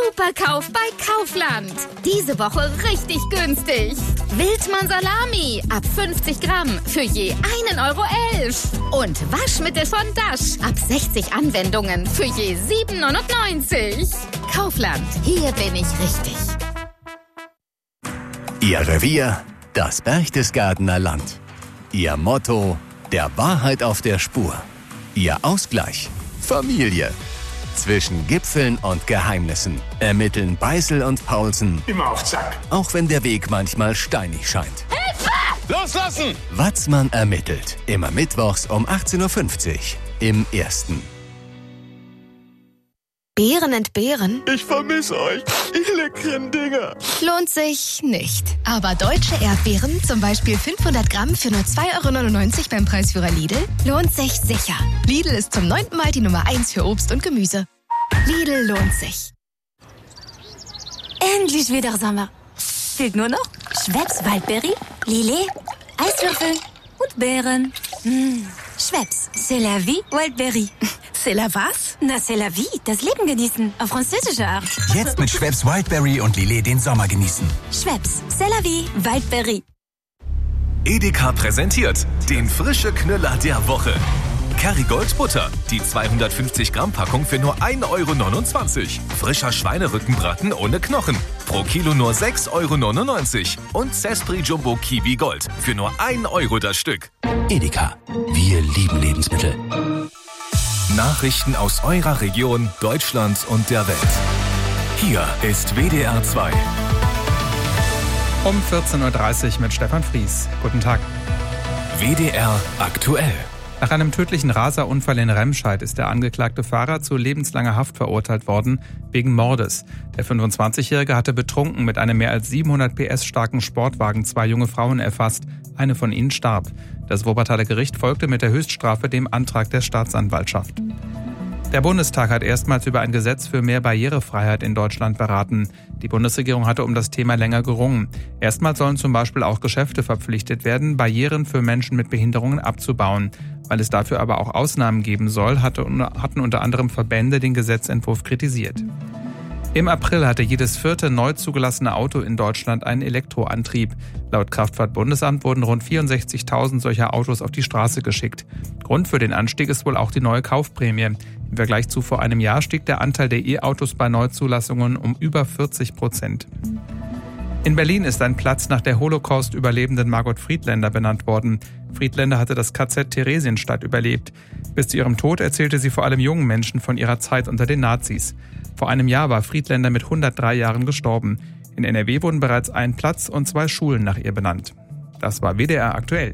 Superkauf bei Kaufland. Diese Woche richtig günstig. Wildmann Salami ab 50 Gramm für je 1,11 € und Waschmittel von Dash ab 60 Anwendungen für je 7,99 €. Kaufland, hier bin ich richtig. Ihr Revier, das Berchtesgadener Land. Ihr Motto, der Wahrheit auf der Spur. Ihr Ausgleich, Familie. Zwischen Gipfeln und Geheimnissen ermitteln Beißel und Paulsen. Immer auf Zack. Auch wenn der Weg manchmal steinig scheint. Hilfe! Loslassen! Watzmann ermittelt. Immer mittwochs um 18:50 Uhr im Ersten. Beeren entbehren? Ich vermisse euch, ihr leckeren Dinger. Lohnt sich nicht. Aber deutsche Erdbeeren, zum Beispiel 500 Gramm für nur 2,99 € beim Preisführer Lidl, lohnt sich sicher. Lidl ist zum 9. Mal die Nummer 1 für Obst und Gemüse. Lidl lohnt sich. Endlich wieder Sommer. Fehlt nur noch Schweppes Waldbeere, Lillet, Eiswürfel und Beeren. Schweppes, c'est la vie, Waldbeere. C'est la was? Na, c'est la vie, das Leben genießen, auf französische Art. Jetzt mit Schweppes Wildberry und Lillet den Sommer genießen. Schweppes, c'est la vie, Waldbeere. Edeka präsentiert den frische Knüller der Woche. Kerrygold Butter, die 250 Gramm Packung für nur 1,29 €. Frischer Schweinerückenbraten ohne Knochen, pro Kilo nur 6,99 € und Zespri Jumbo Kiwi Gold für nur 1 € das Stück. Edeka, wir lieben Lebensmittel. Nachrichten aus eurer Region, Deutschland und der Welt. Hier ist WDR 2. Um 14:30 Uhr mit Stefan Fries. Guten Tag. WDR aktuell. Nach einem tödlichen Raserunfall in Remscheid ist der angeklagte Fahrer zu lebenslanger Haft verurteilt worden, wegen Mordes. Der 25-Jährige hatte betrunken mit einem mehr als 700 PS starken Sportwagen 2 junge Frauen erfasst. Eine von ihnen starb. Das Wuppertaler Gericht folgte mit der Höchststrafe dem Antrag der Staatsanwaltschaft. Der Bundestag hat erstmals über ein Gesetz für mehr Barrierefreiheit in Deutschland beraten. Die Bundesregierung hatte um das Thema länger gerungen. Erstmals sollen zum Beispiel auch Geschäfte verpflichtet werden, Barrieren für Menschen mit Behinderungen abzubauen. Weil es dafür aber auch Ausnahmen geben soll, hatten unter anderem Verbände den Gesetzentwurf kritisiert. Im April hatte jedes 4. neu zugelassene Auto in Deutschland einen Elektroantrieb. Laut Kraftfahrtbundesamt wurden rund 64.000 solcher Autos auf die Straße geschickt. Grund für den Anstieg ist wohl auch die neue Kaufprämie. Im Vergleich zu vor einem Jahr stieg der Anteil der E-Autos bei Neuzulassungen um über 40%. In Berlin ist ein Platz nach der Holocaust-Überlebenden Margot Friedländer benannt worden. Friedländer hatte das KZ Theresienstadt überlebt. Bis zu ihrem Tod erzählte sie vor allem jungen Menschen von ihrer Zeit unter den Nazis. Vor einem Jahr war Friedländer mit 103 Jahren gestorben. In NRW wurden bereits ein Platz und 2 Schulen nach ihr benannt. Das war WDR aktuell.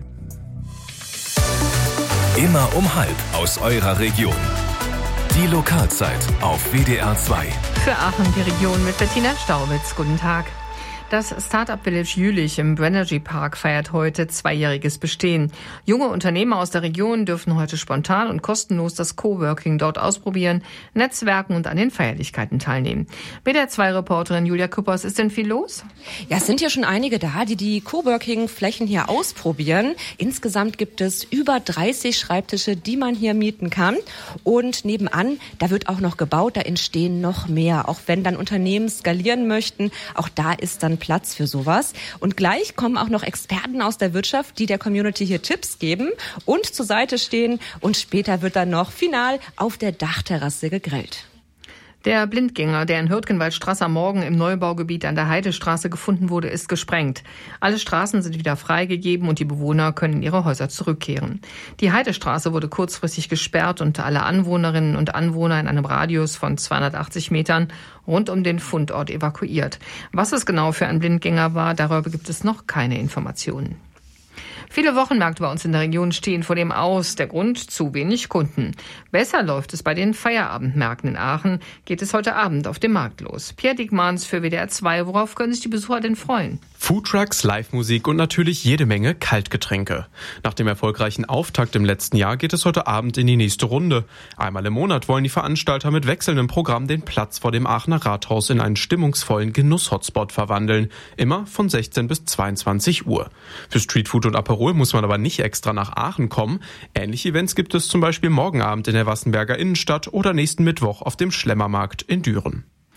Immer um 12 aus eurer Region. Die Lokalzeit auf WDR 2. Für Aachen die Region mit Bettina Staubitz. Guten Tag. Das Startup Village Jülich im Brenergy Park feiert heute 2-jähriges Bestehen. Junge Unternehmer aus der Region dürfen heute spontan und kostenlos das Coworking dort ausprobieren, netzwerken und an den Feierlichkeiten teilnehmen. WDR2-Reporterin Julia Küppers, ist denn viel los? Ja, es sind ja schon einige da, die Coworking-Flächen hier ausprobieren. Insgesamt gibt es über 30 Schreibtische, die man hier mieten kann. Und nebenan, da wird auch noch gebaut, da entstehen noch mehr. Auch wenn dann Unternehmen skalieren möchten, auch da ist dann Platz für sowas. Und gleich kommen auch noch Experten aus der Wirtschaft, die der Community hier Tipps geben und zur Seite stehen. Und später wird dann noch final auf der Dachterrasse gegrillt. Der Blindgänger, der in Hürtgenwaldstraße am Morgen im Neubaugebiet an der Heidestraße gefunden wurde, ist gesprengt. Alle Straßen sind wieder freigegeben und die Bewohner können in ihre Häuser zurückkehren. Die Heidestraße wurde kurzfristig gesperrt und alle Anwohnerinnen und Anwohner in einem Radius von 280 Metern rund um den Fundort evakuiert. Was es genau für ein Blindgänger war, darüber gibt es noch keine Informationen. Viele Wochenmärkte bei uns in der Region stehen vor dem Aus. Der Grund: zu wenig Kunden. Besser läuft es bei den Feierabendmärkten. In Aachen geht es heute Abend auf dem Markt los. Pierre Diekmanns für WDR 2. Worauf können sich die Besucher denn freuen? Foodtrucks, Live-Musik und natürlich jede Menge Kaltgetränke. Nach dem erfolgreichen Auftakt im letzten Jahr geht es heute Abend in die nächste Runde. Einmal im Monat wollen die Veranstalter mit wechselndem Programm den Platz vor dem Aachener Rathaus in einen stimmungsvollen Genuss-Hotspot verwandeln. Immer von 16 bis 22 Uhr. Für Streetfood und Aperol muss man aber nicht extra nach Aachen kommen. Ähnliche Events gibt es zum Beispiel morgen Abend in der Wassenberger Innenstadt oder nächsten Mittwoch auf dem Schlemmermarkt in Düren.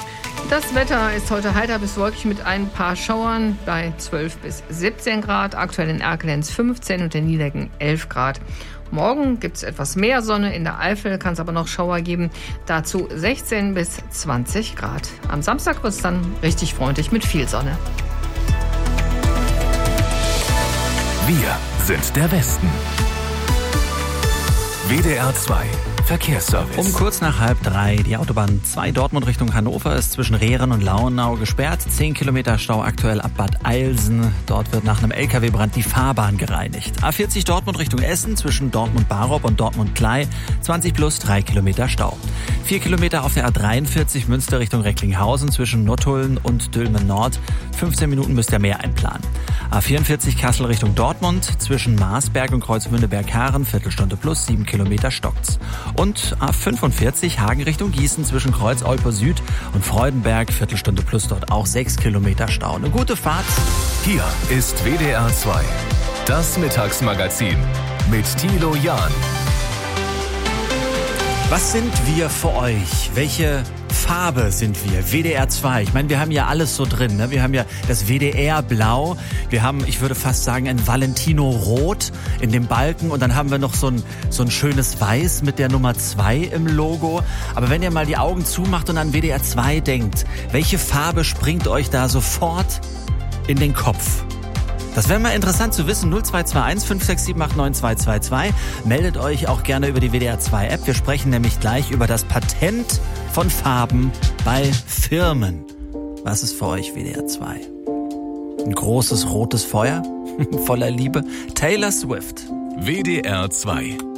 Das Wetter ist heute heiter bis wolkig mit ein paar Schauern bei 12 bis 17 Grad. Aktuell in Erkelenz 15 und in Niedereggen 11 Grad. Morgen gibt es etwas mehr Sonne. In der Eifel kann es aber noch Schauer geben. Dazu 16 bis 20 Grad. Am Samstag wird es dann richtig freundlich mit viel Sonne. Wir sind der Westen. WDR 2 Verkehrsservice. Um kurz nach 2:30 die Autobahn 2 Dortmund Richtung Hannover ist zwischen Rehren und Lauenau gesperrt. 10 Kilometer Stau aktuell ab Bad Eilsen. Dort wird nach einem LKW-Brand die Fahrbahn gereinigt. A40 Dortmund Richtung Essen zwischen Dortmund-Barop und Dortmund-Klei. 20 plus 3 Kilometer Stau. 4 Kilometer auf der A43 Münster Richtung Recklinghausen zwischen Nottuln und Dülmen Nord. 15 Minuten müsst ihr mehr einplanen. A44 Kassel Richtung Dortmund zwischen Marsberg und Kreuzmünde-Berghaaren. Viertelstunde plus 7 Kilometer stockt's. Und A45 Hagen Richtung Gießen zwischen Kreuz-Olpe Süd und Freudenberg. Viertelstunde plus dort auch 6 Kilometer Stau. Eine gute Fahrt. Hier ist WDR 2. Das Mittagsmagazin mit Thilo Jahn. Was sind wir für euch? Welche Farbe sind wir? WDR 2. Ich meine, wir haben ja alles so drin. Ne? Wir haben ja das WDR Blau. Wir haben, ich würde fast sagen, ein Valentino Rot in dem Balken. Und dann haben wir noch so ein schönes Weiß mit der Nummer 2 im Logo. Aber wenn ihr mal die Augen zumacht und an WDR 2 denkt, welche Farbe springt euch da sofort in den Kopf? Das wäre mal interessant zu wissen. 0221 567 89222. Meldet euch auch gerne über die WDR 2 App. Wir sprechen nämlich gleich über das Patent von Farben bei Firmen. Was ist für euch WDR 2? Ein großes rotes Feuer voller Liebe? Taylor Swift. WDR 2